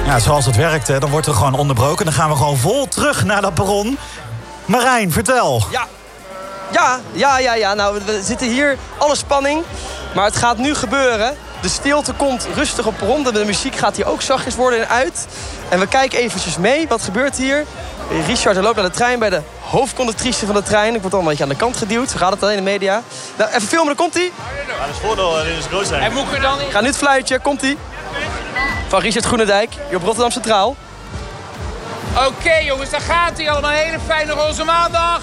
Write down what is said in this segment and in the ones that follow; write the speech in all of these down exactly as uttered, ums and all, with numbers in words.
Ja, zoals het werkt, hè, dan wordt er gewoon onderbroken. Dan gaan we gewoon vol terug naar dat perron. Marijn, vertel. Ja, ja, ja, ja, ja. Nou, we zitten hier, alle spanning. Maar het gaat nu gebeuren. De stilte komt rustig op perron. De muziek gaat hier ook zachtjes worden en uit. En we kijken eventjes mee. Wat gebeurt hier? Richard loopt naar de trein bij de hoofdconductrice van de trein. Ik word al een beetje aan de kant geduwd. Zo gaat het alleen in de media. Nou, even filmen, daar komt-ie. Ja, dat is voordeel, dat is groot zijn. En moet er dan in? Ga nu het fluitje, komt-ie. Van Richard Groenendijk, hier op Rotterdam Centraal. Oké okay, jongens, daar gaat hij allemaal. Een hele fijne roze maandag.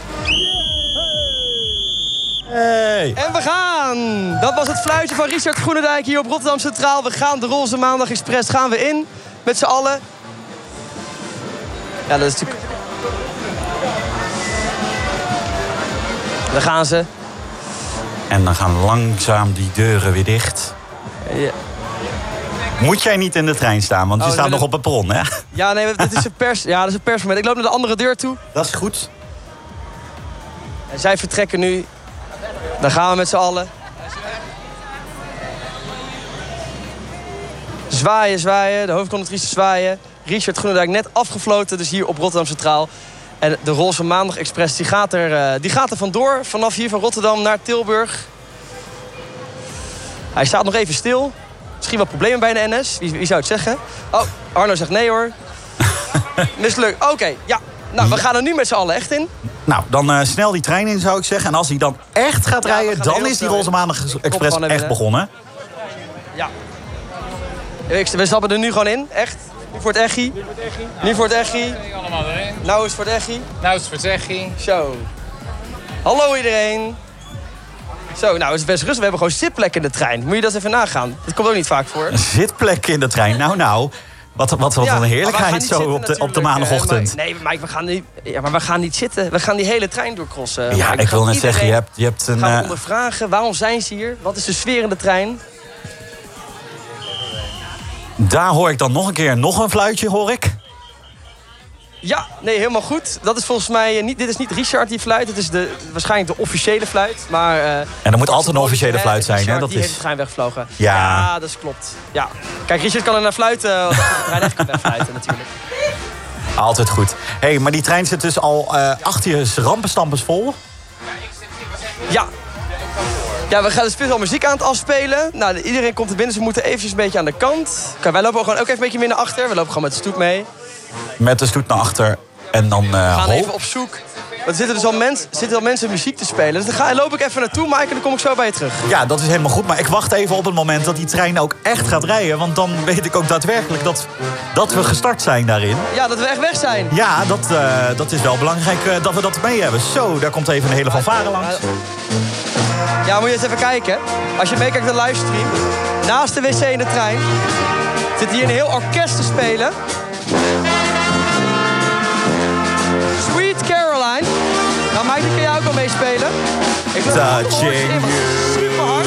Hey. En we gaan! Dat was het fluitje van Richard Groenendijk hier op Rotterdam Centraal. We gaan de Roze Maandag Express gaan we in. Met z'n allen. Ja, dat is natuurlijk... Daar gaan ze. En dan gaan langzaam die deuren weer dicht. Ja. Moet jij niet in de trein staan, want je oh, staat nog dat... op het perron, hè? Ja, nee, dit is een pers... Ja, dat is een persmoment. Ik loop naar de andere deur toe. Dat is goed. En zij vertrekken nu. Dan gaan we met z'n allen. Zwaaien, zwaaien. De hoofdconductrice zwaaien. Richard Groenendijk net afgefloten, dus hier op Rotterdam Centraal. En de Roze Maandag Express die gaat, er, uh, die gaat er vandoor. Vanaf hier van Rotterdam naar Tilburg. Hij staat nog even stil. Misschien wat problemen bij de N S. Wie, wie zou het zeggen? Oh, Arno zegt nee hoor. Mislukt. Oké, okay, ja. Nou, we gaan er nu met z'n allen echt in. Nou, dan uh, snel die trein in, zou ik zeggen. En als hij dan echt gaat ja, rijden, dan is die Roze Maandag Express echt even, begonnen. Ja. We stappen er nu gewoon in, echt. Nu voor het echi. Nu voor het echi. Allemaal erin. Nou is het voor het echi. Nou is het voor het echi. Zo. Hallo iedereen. Zo, nou, het is best rustig. We hebben gewoon zitplek in de trein. Moet je dat even nagaan? Dat komt ook niet vaak voor. Een zitplek in de trein. Nou, nou. Wat, wat, wat ja, een heerlijkheid zo op de, op de maandagochtend. Uh, maar, nee, Mike, we gaan, niet, ja, maar we gaan niet zitten. We gaan die hele trein doorcrossen. Ja, Mike. ik wil net zeggen, je hebt, je hebt een... gaan we uh... ondervragen. Waarom zijn ze hier? Wat is de sfeer in de trein? Daar hoor ik dan nog een keer nog een fluitje, hoor ik. Ja, nee, helemaal goed. Dat is volgens mij niet, dit is niet Richard die fluit. Het is de, waarschijnlijk de officiële fluit. Maar, uh, en er moet altijd een officiële fluit zijn, Richard, hè? Dat die is... heeft de trein weggevlogen. Ja. ja, dat is klopt. Ja. Kijk, Richard kan er naar fluiten. Want de trein echt kan wegfluiten natuurlijk. Altijd goed. Hé, hey, maar die trein zit dus al uh, acht uur rampenstampers vol. Ja. Ja, we gaan dus al muziek aan het afspelen. Nou, iedereen komt er binnen. Ze moeten eventjes een beetje aan de kant. Kijk, wij lopen gewoon ook even een beetje meer naar achter. We lopen gewoon met de stoet mee. Met de stoet naar achter. En dan... Uh, we gaan hoop. even op zoek. Er zitten dus al, mens, zitten al mensen muziek te spelen. Dus dan ga, loop ik even naartoe, Mike, en dan kom ik zo bij je terug. Ja, dat is helemaal goed. Maar ik wacht even op het moment dat die trein ook echt gaat rijden. Want dan weet ik ook daadwerkelijk dat, dat we gestart zijn daarin. Ja, dat we echt weg zijn. Ja, dat, uh, dat is wel belangrijk uh, dat we dat mee hebben. Zo, daar komt even een hele fanfare langs. Ja, moet je eens even kijken. Als je meekijkt naar de livestream. Naast de wc in de trein zit hier een heel orkest te spelen. Sweet Caroline. Nou, Mike, die kun jij ook wel meespelen. Ik wil Touching you. Super hard.